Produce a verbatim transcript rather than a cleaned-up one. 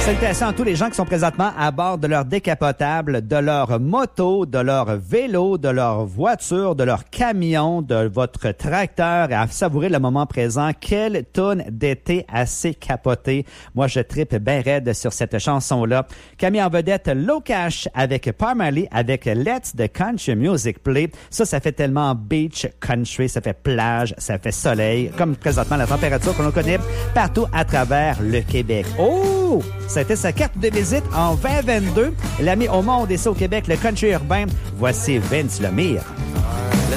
Salutations à tous les gens qui sont présentement à bord de leur décapotable, de leur moto, de leur vélo, de leur voiture, de leur camion, de votre tracteur et à savourer le moment présent. Quelle toune d'été assez capotée. Moi, je trippe bien raide sur cette chanson-là. Camille en vedette Low Cash avec Paul Marley avec Let's the Country Music Play. Ça, ça fait tellement beach country, ça fait plage, ça fait soleil, comme présentement la température que l'on connaît partout à travers le Québec. Oh! C'était sa carte de visite en vingt vingt-deux. L'ami au monde et ça au Québec, le country urbain. Voici Vince Lemire.